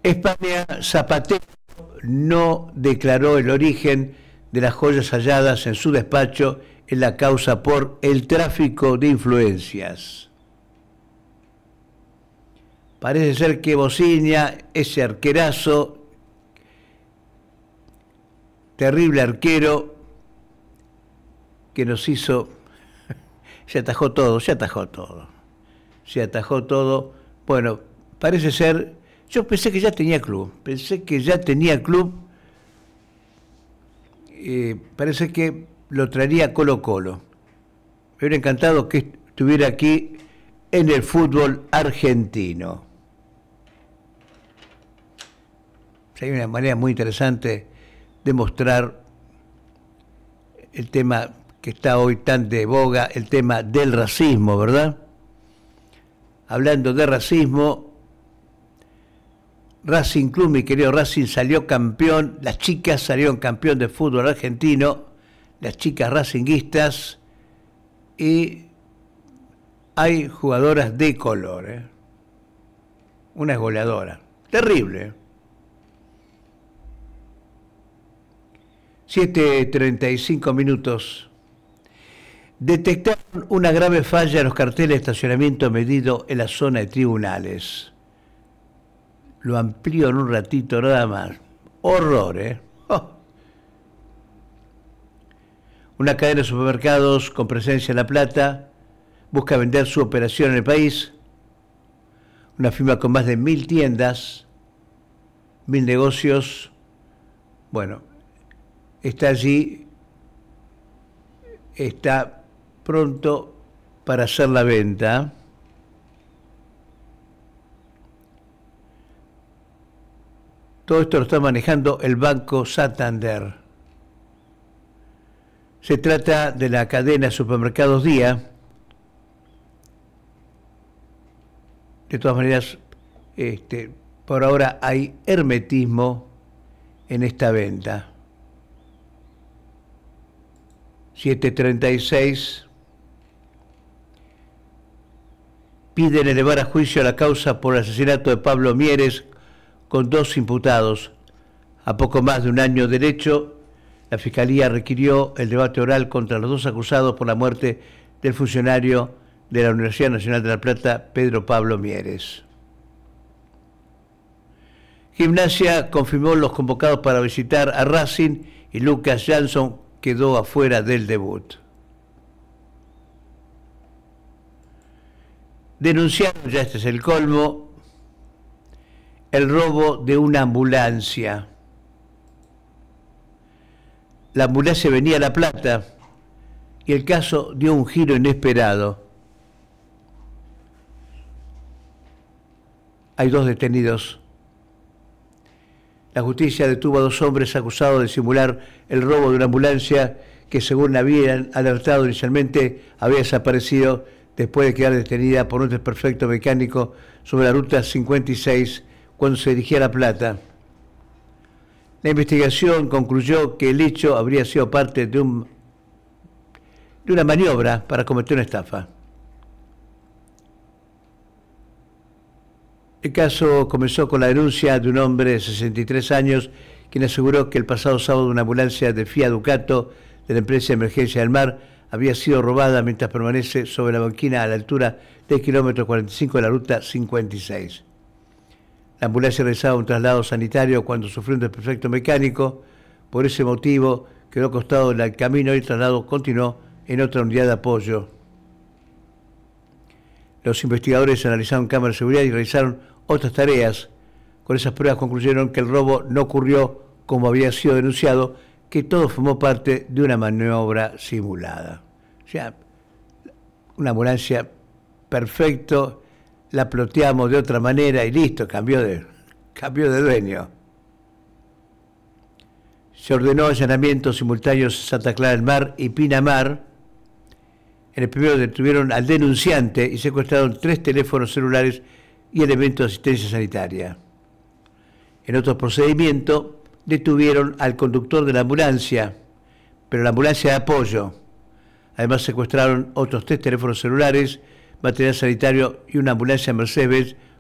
España, Zapatero no declaró el origen de las joyas halladas en su despacho en la causa por el tráfico de influencias. Parece ser que Bociña, ese arquerazo, terrible arquero, que nos hizo, se atajó todo. Bueno, parece ser, yo pensé que ya tenía club, parece que lo traería Colo-Colo. Me hubiera encantado que estuviera aquí en el fútbol argentino. Hay una manera muy interesante de mostrar el tema que está hoy tan de boga, el tema del racismo, ¿verdad? Hablando de racismo, Racing Club, mi querido Racing, salió campeón, las chicas salieron campeón de fútbol argentino, las chicas racinguistas, y hay jugadoras de color, una es goleadora, terrible. 7:35 minutos. Detectaron una grave falla en los carteles de estacionamiento medido en la zona de tribunales. Lo amplío en un ratito nada más. Horror, ¿eh? Oh. Una cadena de supermercados con presencia en La Plata busca vender su operación en el país. Una firma con más de 1.000 tiendas, 1.000 negocios. Bueno, está allí, está pronto para hacer la venta. Todo esto lo está manejando el Banco Santander. Se trata de la cadena de supermercados Día. De todas maneras, por ahora hay hermetismo en esta venta. 7:36. Piden elevar a juicio la causa por el asesinato de Pablo Mieres con 2 imputados. A poco más de un año del hecho, la Fiscalía requirió el debate oral contra los 2 acusados por la muerte del funcionario de la Universidad Nacional de La Plata, Pedro Pablo Mieres. Gimnasia confirmó los convocados para visitar a Racing y Lucas Jansson quedó afuera del debut. Denunciaron, ya este es el colmo, el robo de una ambulancia. La ambulancia venía a La Plata y el caso dio un giro inesperado. Hay 2 detenidos. La justicia detuvo a 2 hombres acusados de simular el robo de una ambulancia que, según habían alertado inicialmente, había desaparecido después de quedar detenida por un desperfecto mecánico sobre la ruta 56 cuando se dirigía a La Plata. La investigación concluyó que el hecho habría sido parte de una maniobra para cometer una estafa. El caso comenzó con la denuncia de un hombre de 63 años, quien aseguró que el pasado sábado una ambulancia de Fiat Ducato de la empresa de emergencia del mar había sido robada mientras permanece sobre la banquina a la altura del kilómetro 45 de la ruta 56. La ambulancia realizaba un traslado sanitario cuando sufrió un desperfecto mecánico. Por ese motivo quedó acostado en el camino y el traslado continuó en otra unidad de apoyo. Los investigadores analizaron cámaras de seguridad y realizaron otras tareas. Con esas pruebas concluyeron que el robo no ocurrió como había sido denunciado, que todo formó parte de una maniobra simulada. O sea, una ambulancia perfecto, la ploteamos de otra manera y listo, cambió de dueño. Se ordenó allanamientos simultáneos en Santa Clara del Mar y Pinamar. En el primero detuvieron al denunciante y secuestraron 3 teléfonos celulares y elementos de asistencia sanitaria. En otro procedimiento, detuvieron al conductor de la ambulancia, pero la ambulancia de apoyo. Además, secuestraron otros 3 teléfonos celulares, material sanitario y una ambulancia Mercedes